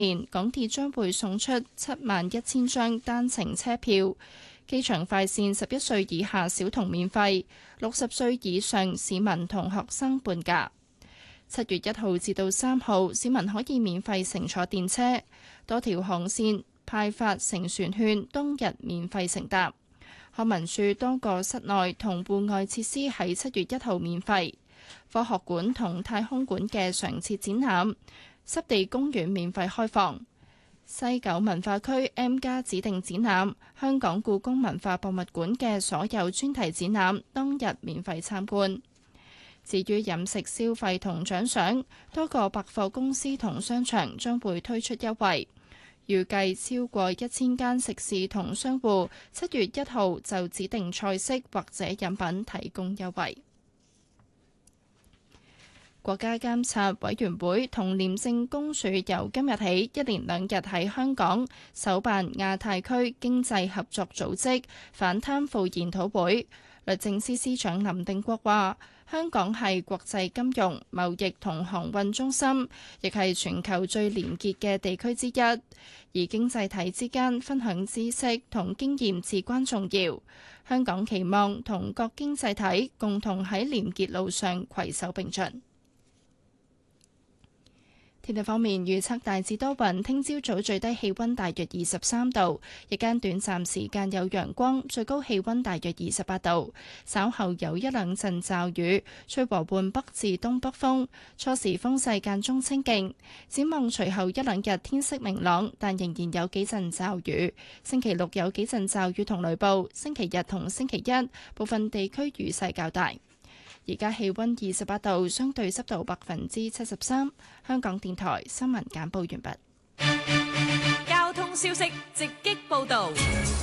年，港鐵將會送出71000張單程車票，機場快線11歲以下小童免費，60歲以上市民同學生半價。7月1號至到3號，市民可以免費乘坐電車，多條航線派發乘船券，當日免費乘搭。康文署多個室內同戶外設施喺7月1號免費，科學館同太空館嘅常設展覽、濕地公園免費開放。西九文化區 M+ 指定展覽、香港故宮文化博物館嘅所有專題展覽當日免費參觀。至於飲食消費同獎賞，多個百貨公司同商場將會推出優惠，預計超過1000間食肆同商戶7月1號就指定菜式或者飲品提供優惠。國家監察委員會同廉政公署由今日起一連2日喺香港首辦亞太區經濟合作組織反貪腐研討會。律政司司長林定國話：香港係國際金融、貿易同航運中心，亦係全球最廉潔嘅地區之一。而經濟體之間分享知識同經驗至關重要。香港期望同各經濟體共同喺廉潔路上攜手並進。天氣方面，預測大致多雲，聽朝早最低氣溫大約23度，日間短暫時間有陽光，最高氣溫大約28度。稍後有一兩陣驟雨，吹和緩北至東北風，初時風勢間中清勁。展望隨後一兩日天色明朗，但仍然有幾陣驟雨。星期六有幾陣驟雨同雷暴，星期日同星期一部分地區雨勢較大。而家氣溫28度，相對濕度73%。香港電台新聞簡報完畢。交通消息直擊報道。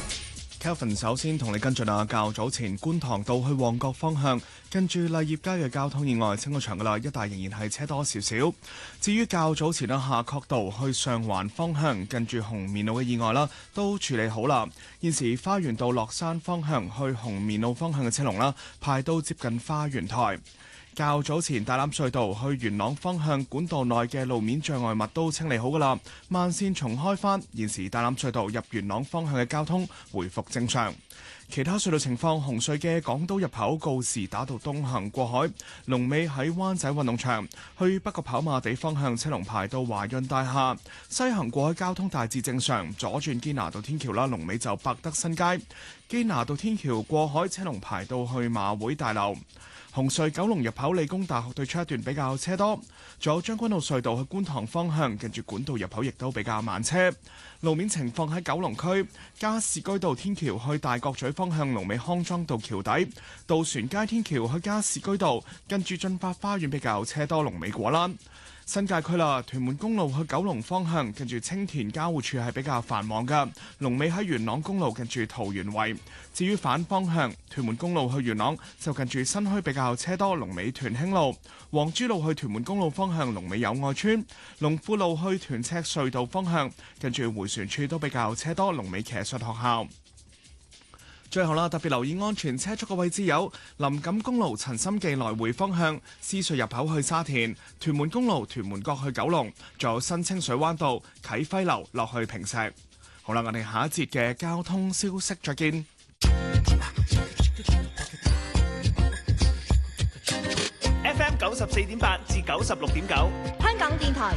Kelvin 首先同你跟進較早前觀塘道去旺角方向，跟住勵業街嘅交通意外清咗場噶啦，一帶仍然係車多少少。至於較早前夏慤道去上環方向，跟住紅棉路嘅意外啦，都處理好啦。現時花園道落山方向去紅棉路方向嘅車龍啦，排到接近花園台。較早前大欖隧道去元朗方向管道內嘅路面障礙物都清理好噶啦，慢線重開返，現時大欖隧道入元朗方向嘅交通回復正常。其他隧道情況，紅隧嘅港島入口告士打道東行過海，龍尾喺灣仔運動場；去北角跑馬地方向車龍排到華潤大廈。西行過海交通大致正常，左轉堅拿道天橋啦，龍尾就百德新街；堅拿道天橋過海車龍排到去馬會大樓。紅隧九龍入口理工大學對出一段比較車多，仲有將軍澳隧道去觀塘方向，近住管道入口亦都比較慢車。路面情況喺九龍區加士居道天橋去大角咀方向，龍尾康莊道橋底；渡船街天橋去加士居道，近住駿發花園比較車多，龍尾果欄。新界區啦，屯門公路去九龍方向，近住青田交匯處係比較繁忙㗎，龍尾喺元朗公路近住桃園圍。至於反方向，屯門公路去元朗就近住新墟比較車多，龍尾屯興路。黃珠路去屯門公路方向，龍尾友愛村。龍富路去屯赤隧道方向，近住迴旋處都比較車多，龍尾騎術學校。最後啦，特別留意安全車速嘅位置有林錦公路陳心記來回方向、獅隧入口去沙田、屯門公路屯門角去九龍，仲有新清水灣道啟輝樓落去坪石。好啦，我哋下一節嘅交通消息再見。 FM 94.8至96.9， 香港電台